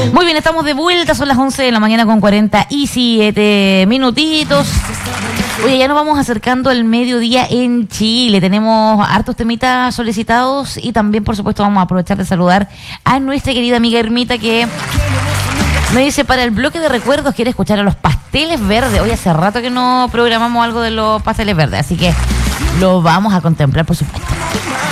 Muy bien, estamos de vuelta, son las 11 de la mañana con 47 minutitos. Oye, ya nos vamos acercando al mediodía en Chile. Tenemos hartos temitas solicitados y también, por supuesto, vamos a aprovechar de saludar a nuestra querida amiga Ermita, que me dice, para el bloque de recuerdos quiere escuchar a los Pasteles Verdes. Hoy hace rato que no programamos algo de los Pasteles Verdes, así que lo vamos a contemplar, por supuesto.